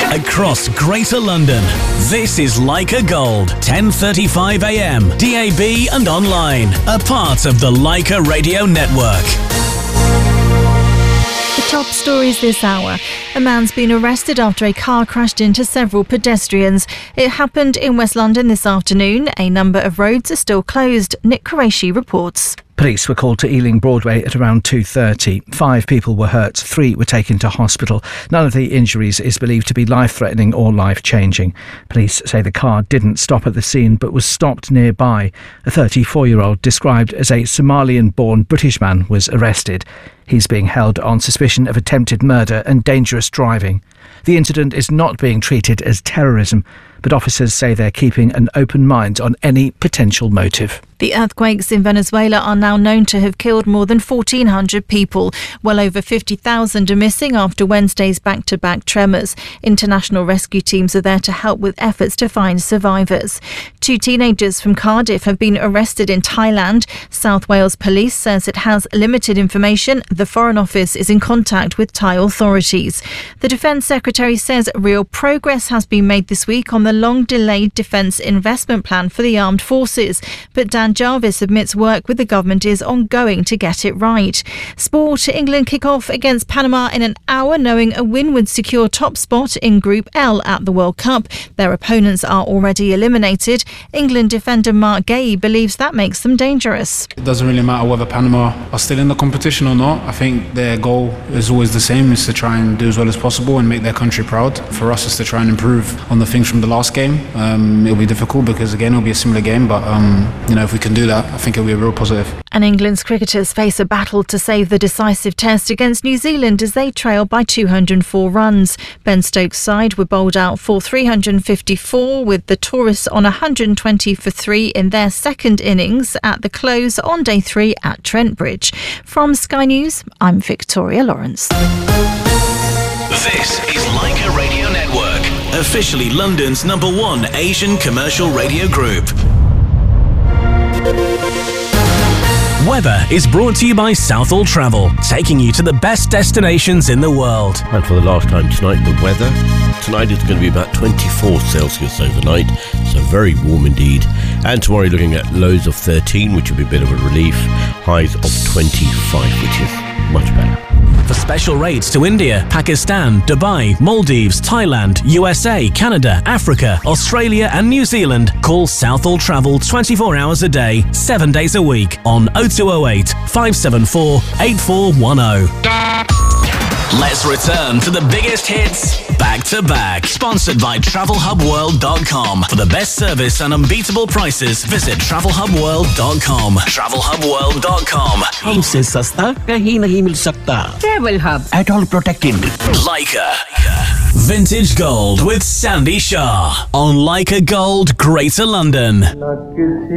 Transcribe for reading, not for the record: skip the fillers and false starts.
across Greater London. This is Leica Gold, 10:35 a.m, DAB and online. A part of the Leica Radio Network. Top stories this hour. A man's been arrested after a car crashed into several pedestrians. It happened in West London this afternoon. A number of roads are still closed. Nick Qureshi reports. Police were called to Ealing Broadway at around 2:30. 5 people were hurt, 3 were taken to hospital. None of the injuries is believed to be life-threatening or life-changing. Police say the car didn't stop at the scene but was stopped nearby. A 34-year-old described as a Somalian-born British man was arrested. He's being held on suspicion of attempted murder and dangerous driving. The incident is not being treated as terrorism, but officers say they're keeping an open mind on any potential motive. The earthquakes in Venezuela are now known to have killed more than 1,400 people. Well over 50,000 are missing after Wednesday's back-to-back tremors. International rescue teams are there to help with efforts to find survivors. 2 teenagers from Cardiff have been arrested in Thailand. South Wales Police says it has limited information. The Foreign Office is in contact with Thai authorities. The Defence Secretary says real progress has been made this week on the long-delayed defence investment plan for the armed forces. But Dan Jarvis admits work with the government is ongoing to get it right. Sport: England kick off against Panama in an hour, knowing a win would secure top spot in Group L at the World Cup. Their opponents are already eliminated. England defender Mark Gay believes that makes them dangerous. It doesn't really matter whether Panama are still in the competition or not. I think their goal is always the same, is to try and do as well as possible and make their country proud. For us, it's to try and improve on the things from the last game. It'll be difficult because, again, it'll be a similar game, but if we can do that, I think it'll be a real positive. And England's cricketers face a battle to save the decisive test against New Zealand as they trail by 204 runs. Ben Stokes' side were bowled out for 354, with the tourists on 120 for 3 in their second innings at the close on day 3 at Trent Bridge. From Sky News, I'm Victoria Lawrence. This is Leica Radio Network, officially London's #1 Asian commercial radio group. Weather is brought to you by Southall Travel, taking you to the best destinations in the world. And for the last time tonight, the weather. Tonight it's going to be about 24 Celsius overnight, so very warm indeed. And tomorrow you're looking at lows of 13, which will be a bit of a relief. Highs of 25, which is much better. For special rates to India, Pakistan, Dubai, Maldives, Thailand, USA, Canada, Africa, Australia and New Zealand, call Southall Travel 24 hours a day, 7 days a week on 0208 574 8410. Let's return to the biggest hits back to back. Sponsored by TravelHubWorld.com. For the best service and unbeatable prices, visit TravelHubWorld.com. TravelHubWorld.com. हमसे सस्ता कहीं नहीं मिल सकता. Travel Hub. At all protected. Leica. Vintage Gold with Sandy Shah on Leica Gold, Greater London.